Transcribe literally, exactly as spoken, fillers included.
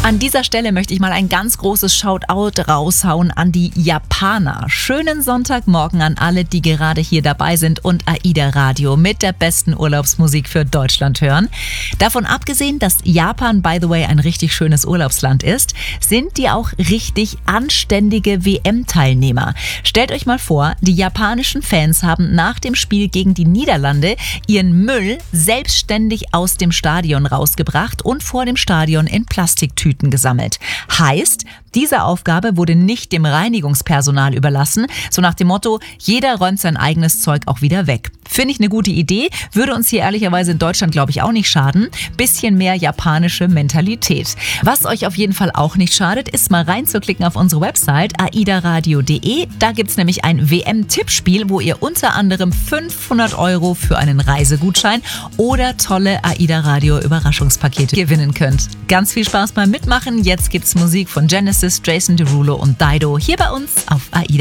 An dieser Stelle möchte ich mal ein ganz großes Shoutout raushauen an die Japaner. Schönen Sonntagmorgen an alle, die gerade hier dabei sind und AIDA Radio mit der besten Urlaubsmusik für Deutschland hören. Davon abgesehen, dass Japan, by the way, ein richtig schönes Urlaubsland ist, sind die auch richtig anständige W M-Teilnehmer. Stellt euch mal vor, die japanischen Fans haben nach dem Spiel gegen die Niederlande ihren Müll selbstständig aus dem Stadion rausgebracht und vor dem Stadion in Plastiktüten gesammelt. Heißt, diese Aufgabe wurde nicht dem Reinigungspersonal überlassen, so nach dem Motto, jeder räumt sein eigenes Zeug auch wieder weg. Finde ich eine gute Idee, würde uns hier ehrlicherweise in Deutschland, glaube ich, auch nicht schaden. Bisschen mehr japanische Mentalität. Was euch auf jeden Fall auch nicht schadet, ist mal reinzuklicken auf unsere Website aidaradio punkt de. Da gibt es nämlich ein W M-Tippspiel, wo ihr unter anderem fünfhundert Euro für einen Reisegutschein oder tolle AIDA Radio Überraschungspakete gewinnen könnt. Ganz viel Spaß beim Mitmachen. Jetzt gibt's Musik von Genesis, Jason Derulo und Dido hier bei uns auf AIDA.